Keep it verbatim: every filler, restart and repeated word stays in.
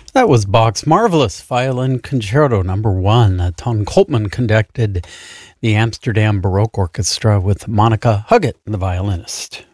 That was Bach's marvelous Violin Concerto Number One. Uh, Ton Coltman conducted the Amsterdam Baroque Orchestra with Monica Huggett, the violinist.